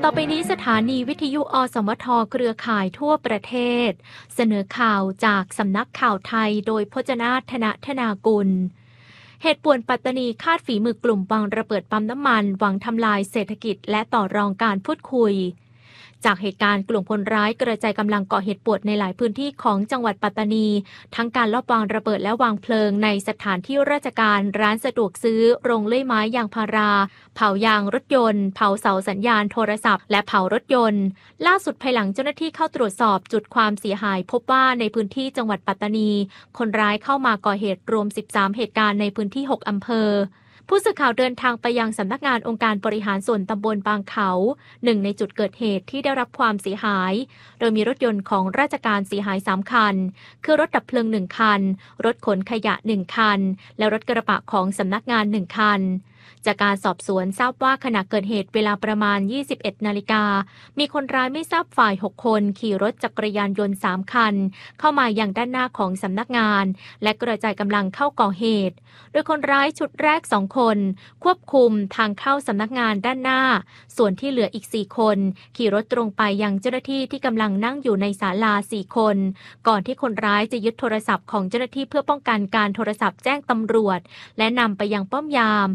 ต่อไปนี้สถานีวิทยุอสมทเครือข่ายทั่วประเทศเสนอข่าวจากสำนักข่าวไทยโดยพจนาถนธนากุลเหตุป่วนปัตตานีคาดฝีมือกลุ่มวางระเบิดปั๊มน้ำมันหวังทำลายเศรษฐกิจและต่อรองการพูดคุยจากเหตุการณ์กลุ่มคนร้ายกระจายกำลังก่อเหตุป่วนในหลายพื้นที่ของจังหวัดปัตตานีทั้งการลอบวางระเบิดและวางเพลิงในสถานที่ราชการร้านสะดวกซื้อโรงเลื่อยไม้ยางพาราเผายางรถยนต์เผาเสาสัญญาณโทรศัพท์และเผารถยนต์ล่าสุดภายหลังเจ้าหน้าที่เข้าตรวจสอบจุดความเสียหายพบว่าในพื้นที่จังหวัดปัตตานีคนร้ายเข้ามาก่อเหตุรวม13เหตุการณ์ในพื้นที่6อำเภอผู้สื่อข่าวเดินทางไปยังสำนักงานองค์การบริหารส่วนตำบลบางเขาหนึ่งในจุดเกิดเหตุที่ได้รับความเสียหายโดยมีรถยนต์ของราชการเสียหาย3คันคือรถดับเพลิง1คันรถขนขยะ1คันและรถกระบะของสำนักงาน1คันจากการสอบสวนทราบว่าขณะเกิดเหตุเวลาประมาณ 21 นาฬิกามีคนร้ายไม่ทราบฝ่าย6คนขี่รถจักรยานยนต์3คันเข้ามายังด้านหน้าของสำนักงานและกระจายกำลังเข้าก่อเหตุโดยคนร้ายชุดแรก2คนควบคุมทางเข้าสำนักงานด้านหน้าส่วนที่เหลืออีก4คนขี่รถตรงไปยังเจ้าหน้าที่ที่กำลังนั่งอยู่ในศาลา4คนก่อนที่คนร้ายจะยึดโทรศัพท์ของเจ้าหน้าที่เพื่อป้องกันการโทรศัพท์แจ้งตำรวจและนำไปยังป้อมยาม